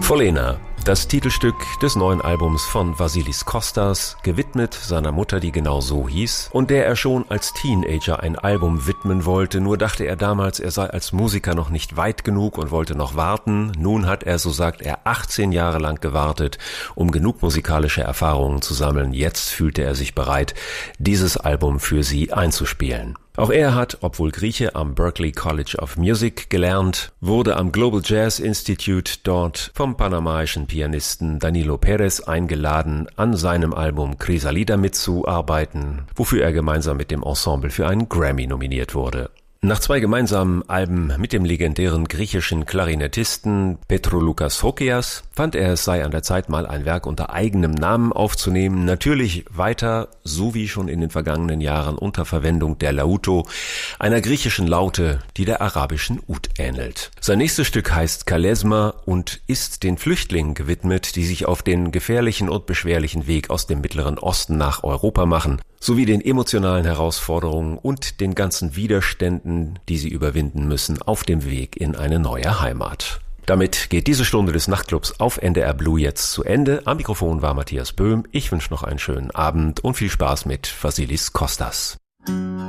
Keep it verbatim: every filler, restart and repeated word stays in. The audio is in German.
Folena, das Titelstück des neuen Albums von Vasilis Kostas, gewidmet seiner Mutter, die genau so hieß, und der er schon als Teenager ein Album widmen wollte, nur dachte er damals, er sei als Musiker noch nicht weit genug und wollte noch warten. Nun hat er, so sagt er, achtzehn Jahre lang gewartet, um genug musikalische Erfahrungen zu sammeln. Jetzt fühlte er sich bereit, dieses Album für sie einzuspielen. Auch er hat, obwohl Grieche, am Berklee College of Music gelernt, wurde am Global Jazz Institute dort vom panamaischen Pianisten Danilo Perez eingeladen, an seinem Album Chrysalida mitzuarbeiten, wofür er gemeinsam mit dem Ensemble für einen Grammy nominiert wurde. Nach zwei gemeinsamen Alben mit dem legendären griechischen Klarinettisten Petrolukos Hokeas fand er, es sei an der Zeit, mal ein Werk unter eigenem Namen aufzunehmen. Natürlich weiter, so wie schon in den vergangenen Jahren, unter Verwendung der Lauto, einer griechischen Laute, die der arabischen Ud ähnelt. Sein nächstes Stück heißt Kalesma und ist den Flüchtlingen gewidmet, die sich auf den gefährlichen und beschwerlichen Weg aus dem Mittleren Osten nach Europa machen, sowie den emotionalen Herausforderungen und den ganzen Widerständen, die sie überwinden müssen auf dem Weg in eine neue Heimat. Damit geht diese Stunde des Nachtclubs auf N D R Blue jetzt zu Ende. Am Mikrofon war Matthias Böhm. Ich wünsche noch einen schönen Abend und viel Spaß mit Vasilis Kostas.